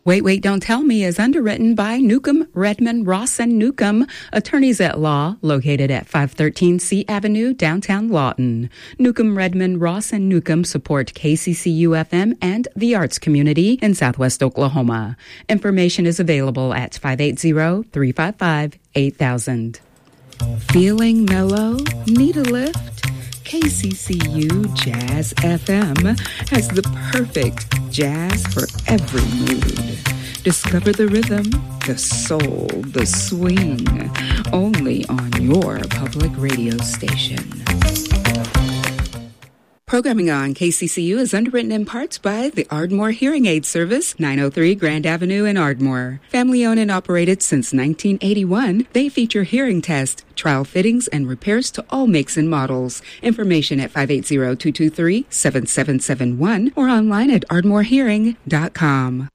Wait, Don't Tell Me is underwritten by Newcomb, Redmond, Ross, and Newcomb, attorneys at law, located at 513 C Avenue, downtown Lawton. Newcomb, Redmond, Ross, and Newcomb support KCCU-FM and the arts community in Southwest Oklahoma. Information is available at 580-355-8000. Feeling mellow? Need a lift? KCCU Jazz FM has the perfect jazz for every mood. Discover the rhythm, the soul, the swing, only on your public radio station. Programming on KCCU is underwritten in parts by the Ardmore Hearing Aid Service, 903 Grand Avenue in Ardmore. Family owned and operated since 1981, they feature hearing tests, trial fittings, and repairs to all makes and models. Information at 580-223-7771 or online at ardmorehearing.com.